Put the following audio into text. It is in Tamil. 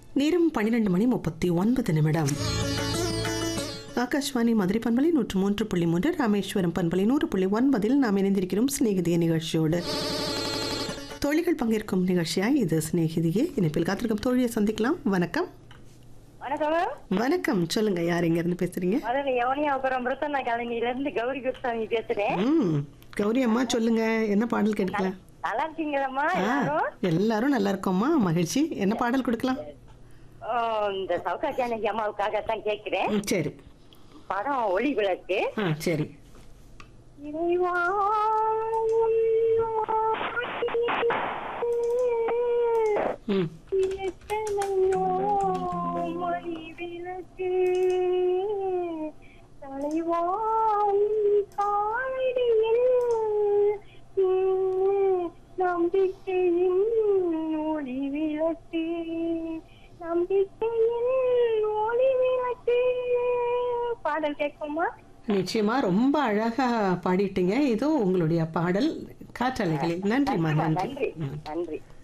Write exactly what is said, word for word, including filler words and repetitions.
நேரம் பன்னிரண்டு மணி முப்பத்தி ஒன்பது நிமிடம். ஆகாஷ்வாணி மதுரை பண்பலை நூற்று மூன்று புள்ளி மூன்று, ராமேஸ்வரம் பண்பலை நூறு புள்ளி ஒன்பதில் நாம் இணைந்திருக்கிறோம் சிநேகிதிய நிகழ்ச்சியோடு. தோழிகள் பங்கேற்கும் நிகழ்ச்சியாய் இது சிநேகிதியே. இணைப்பில் காத்திருக்கும் தோழியை சந்திக்கலாம். வணக்கம். வணக்கம், சொல்லுங்க, யார் எங்க இருந்து பேசுறீங்க? கௌரி அம்மா, சொல்லுங்க, என்ன பாடல் கேட்கலாம்? நல்லா இருக்கீங்களா? எல்லாரும் நல்லா இருக்கோம்மா, மகிழ்ச்சி. என்ன பாடல் கொடுக்கலாம்? இந்த சௌகா ஜானகி அம்மாவுக்காகத்தான் கேட்கிறேன். சரி. படம் ஒளி விளக்கு. சரி. ஒளி விளக்கு தலைவாய் காடியில் நம்பிக்கையின் ஒளி விளக்கு, நம்பிக்கையின் ஒளி விளக்கு. பாடல் கேட்குமா? நிச்சயமா, ரொம்ப அழகா பாடிட்டீங்க. இதோ உங்களுடைய பாடல் காற்றலைகளில். நன்றிமா. நன்றி நன்றி.